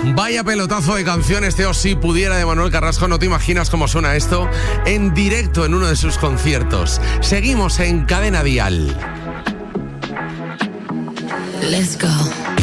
Vaya pelotazo de canción este O Si Pudiera de Manuel Carrasco. No te imaginas cómo suena esto en directo en uno de sus conciertos. Seguimos en Cadena Dial. Let's go.